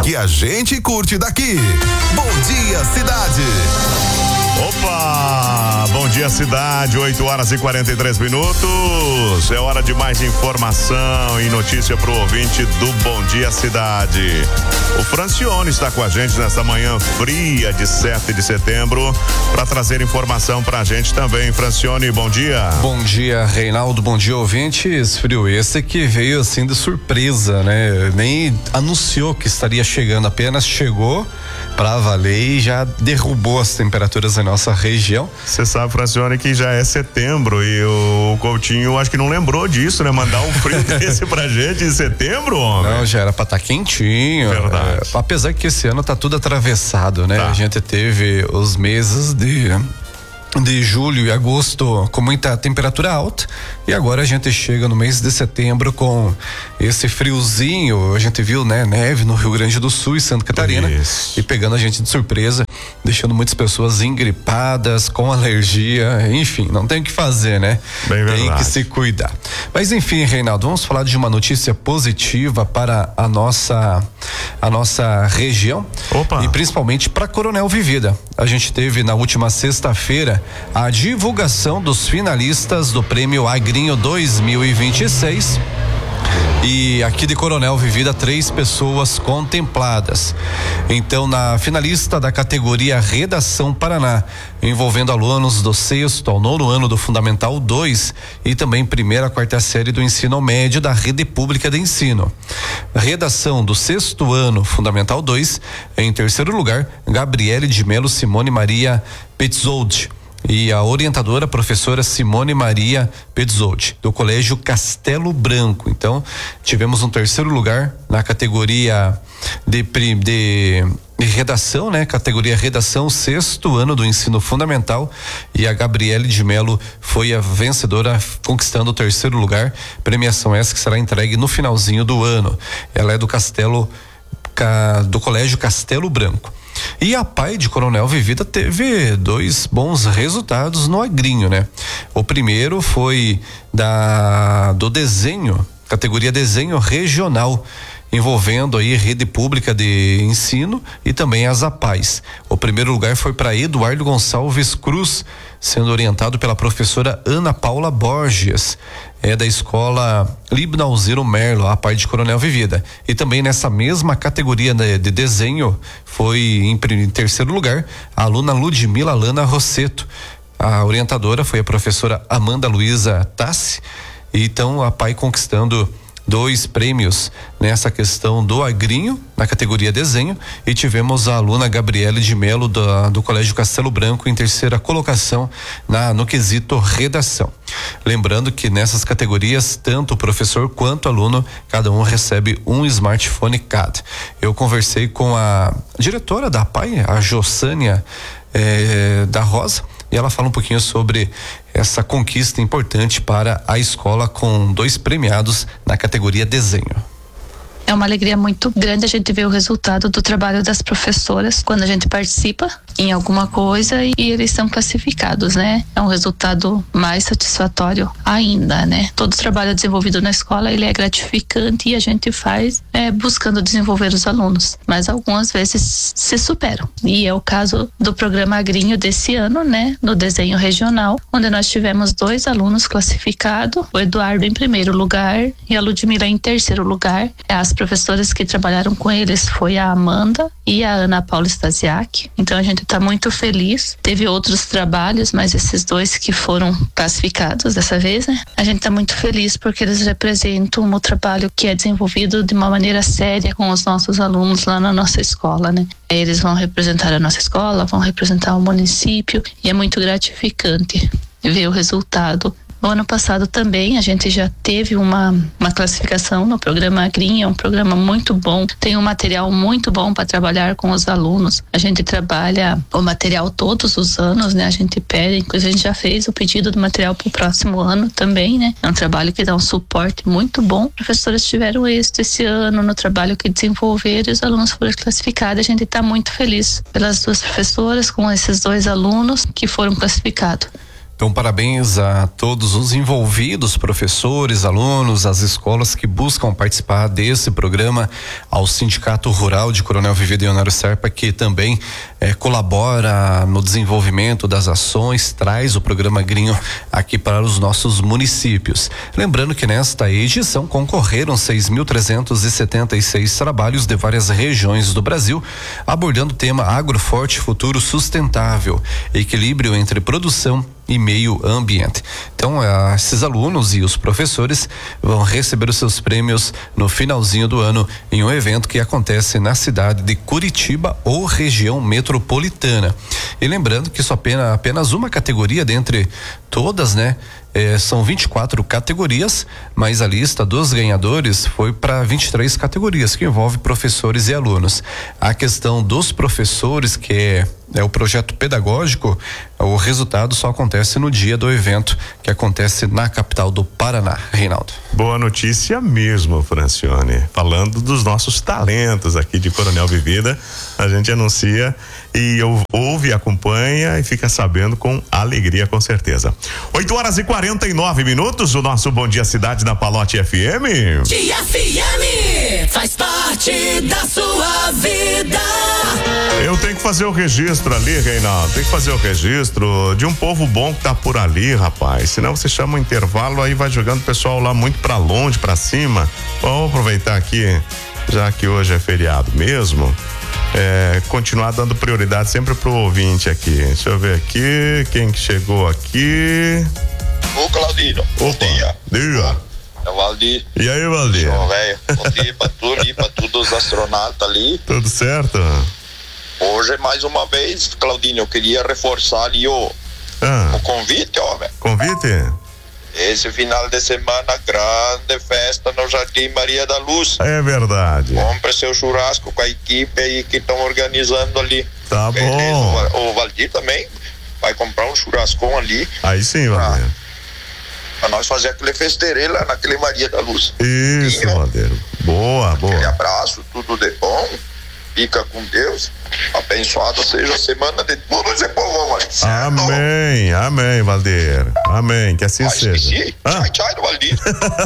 que a gente curte daqui. Bom dia, cidade. Opa! Bom dia, cidade, 8h43. É hora de mais informação e notícia pro ouvinte do Bom Dia Cidade. O Francione está com a gente nessa manhã fria de 7 de setembro para trazer informação pra gente também. Francione, bom dia. Bom dia, Reinaldo, bom dia, ouvintes. Frio esse que veio assim de surpresa, né? Nem anunciou que estaria chegando, apenas chegou pra valer e já derrubou as temperaturas em nossa região. Você sabe, Francione, que já é setembro e o Coutinho acho que não lembrou disso, né? Mandar um frio desse pra gente em setembro, homem. Não, já era pra estar quentinho. Verdade. Apesar que esse ano tá tudo atravessado, né? Tá. A gente teve os meses de julho e agosto com muita temperatura alta e agora a gente chega no mês de setembro com esse friozinho. A gente viu, né, neve no Rio Grande do Sul e Santa Catarina. Isso. E pegando a gente de surpresa, deixando muitas pessoas engripadas, com alergia, enfim, não tem o que fazer, né? Bem tem verdade. que se cuidar. Mas enfim, Reinaldo, vamos falar de uma notícia positiva para a nossa região. Opa. E principalmente para Coronel Vivida. A gente teve na última sexta-feira a divulgação dos finalistas do Prêmio Agrinho 2026. E aqui de Coronel Vivida, 3 pessoas contempladas. Então, na finalista da categoria Redação Paraná, envolvendo alunos do 6º ao 9º ano do Fundamental 2 e também 1ª a 4ª série do ensino médio da rede pública de ensino. Redação do 6º ano Fundamental 2, em 3º lugar, Gabriele de Melo Simone Maria Petzold. E a orientadora, professora Simone Maria Petzold, do Colégio Castelo Branco. Então, tivemos um 3º lugar na categoria de redação, né? Categoria redação, 6º ano do ensino fundamental, e a Gabriele de Melo foi a vencedora, conquistando o 3º lugar. Premiação essa que será entregue no finalzinho do ano. Ela é do Colégio Castelo Branco. E a PAI de Coronel Vivida teve 2 bons resultados no agrinho, né? O primeiro foi do desenho, categoria desenho regional, envolvendo aí rede pública de ensino e também as APAIs. O primeiro lugar foi para Eduardo Gonçalves Cruz, sendo orientado pela professora Ana Paula Borges, da escola Libnalziro Merlo, a PAI de Coronel Vivida. E também nessa mesma categoria de desenho foi em 3º lugar a aluna Ludmila Lana Rosseto. A orientadora foi a professora Amanda Luiza Tassi. Então a PAI conquistando 2 prêmios nessa questão do agrinho, na categoria desenho, e tivemos a aluna Gabriele de Melo do Colégio Castelo Branco em 3ª colocação no quesito redação. Lembrando que nessas categorias, tanto o professor quanto o aluno, cada um recebe um smartphone cada. Eu conversei com a diretora da PAI, a Jossânia da Rosa, e ela fala um pouquinho sobre essa conquista importante para a escola com 2 premiados na categoria desenho. É uma alegria muito grande a gente ver o resultado do trabalho das professoras quando a gente participa em alguma coisa e eles são classificados, né? É um resultado mais satisfatório ainda, né? Todo o trabalho desenvolvido na escola, ele é gratificante e a gente faz buscando desenvolver os alunos, mas algumas vezes se superam. E é o caso do programa Agrinho desse ano, né? No desenho regional, onde nós tivemos 2 alunos classificados, o Eduardo em 1º lugar e a Ludmila em 3º lugar. As professoras que trabalharam com eles foi a Amanda e a Ana Paula Stasiak. Então a gente está muito feliz. Teve outros trabalhos, mas esses 2 que foram classificados dessa vez, né? A gente está muito feliz porque eles representam o trabalho que é desenvolvido de uma maneira séria com os nossos alunos lá na nossa escola, né? Eles vão representar a nossa escola, vão representar o município e é muito gratificante ver o resultado. No ano passado também a gente já teve uma classificação no programa Agrinho, é um programa muito bom, tem um material muito bom para trabalhar com os alunos. A gente trabalha o material todos os anos, né? A gente pede, inclusive a gente já fez o pedido do material para o próximo ano também, né? É um trabalho que dá um suporte muito bom. Professores tiveram êxito esse ano no trabalho que desenvolveram e os alunos foram classificados. A gente está muito feliz pelas 2 professoras com esses 2 alunos que foram classificados. Então, parabéns a todos os envolvidos, professores, alunos, as escolas que buscam participar desse programa, ao Sindicato Rural de Coronel Vivido e Honório Serpa, que também colabora no desenvolvimento das ações, traz o programa Agrinho aqui para os nossos municípios. Lembrando que nesta edição concorreram 6.376 trabalhos de várias regiões do Brasil, abordando o tema Agroforte Futuro Sustentável, equilíbrio entre produção e meio ambiente. Então, esses alunos e os professores vão receber os seus prêmios no finalzinho do ano em um evento que acontece na cidade de Curitiba ou região metropolitana. E lembrando que só apenas uma categoria dentre todas, né? São 24 categorias, mas a lista dos ganhadores foi para 23 categorias, que envolve professores e alunos. A questão dos professores, que é o projeto pedagógico, o resultado só acontece no dia do evento, que acontece na capital do Paraná. Reinaldo. Boa notícia mesmo, Francione. Falando dos nossos talentos aqui de Coronel Vivida, a gente anuncia e ouve, acompanha e fica sabendo com alegria, com certeza. 8h49, o nosso Bom Dia Cidade na Palote FM. Dia FM, faz parte da sua vida. Eu tenho que fazer o registro ali, Reinaldo, tem que fazer o registro de um povo bom que tá por ali, rapaz, senão você chama um intervalo, aí vai jogando o pessoal lá muito pra longe, pra cima. Vamos aproveitar aqui, já que hoje é feriado mesmo, continuar dando prioridade sempre pro ouvinte aqui. Deixa eu ver aqui, quem que chegou aqui? Ô, Claudino. Bom dia. Diga. É o Valdir. E aí, Valdir? Bom, velho, bom dia pra tu ali, pra todos os astronautas ali. Tudo certo? Hoje, mais uma vez, Claudinho, eu queria reforçar ali o convite, ó, velho. Convite? Esse final de semana, grande festa no Jardim Maria da Luz. É verdade. Compre seu churrasco com a equipe aí que estão organizando ali. Tá bom. O Valdir também vai comprar um churrascão ali. Aí sim, Valdir. Pra nós fazer aquele festeirê lá naquele Maria da Luz. Isso, Valdir. Boa. Aquele abraço, tudo de bom. Fica com Deus. Abençoada seja a semana de todo esse povo, certo? Amém, Valdir. Amém, que assim seja. Esqueci. Tchau, do Valdir.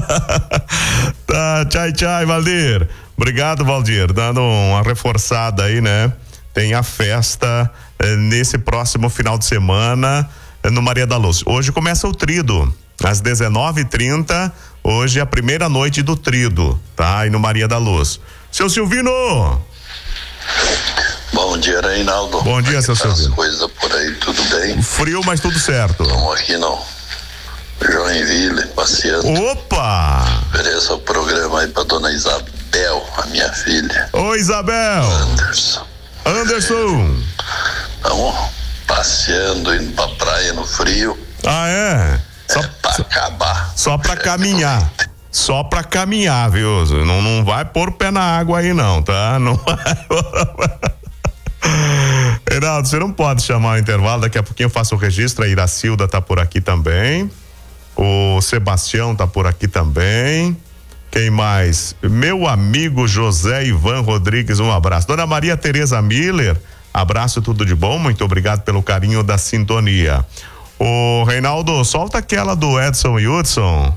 Tá, tchau, Valdir. Obrigado, Valdir. Dando uma reforçada aí, né? Tem a festa nesse próximo final de semana no Maria da Luz. Hoje começa o Trido, às 19h30. Hoje é a primeira noite do Trido, tá? Aí no Maria da Luz. Seu Silvino! Bom dia, Reinaldo. Bom dia, seu Silvino. As coisas por aí, tudo bem? Frio, mas tudo certo. Estamos aqui no Joinville, passeando. Opa! Ofereço o programa aí pra dona Isabel, a minha filha. Oi, Isabel. Anderson. Estamos passeando, indo pra praia no frio. Ah, é? Pra acabar. Só pra caminhar. Só pra caminhar, viu? Não vai pôr o pé na água aí não, tá? Não vai. Reinaldo, você não pode chamar o intervalo, daqui a pouquinho eu faço o registro. A Iracilda tá por aqui também, o Sebastião tá por aqui também. Quem mais? Meu amigo José Ivan Rodrigues, um abraço. Dona Maria Tereza Miller, abraço, tudo de bom, muito obrigado pelo carinho da sintonia. O Reinaldo, solta aquela do Edson e Hudson.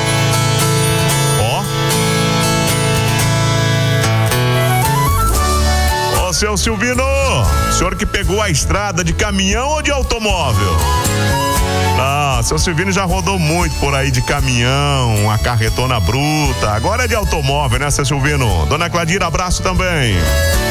Seu Silvino, senhor que pegou a estrada de caminhão ou de automóvel? Ah, seu Silvino já rodou muito por aí de caminhão, a carretona bruta, agora é de automóvel, né, seu Silvino? Dona Cladira, abraço também.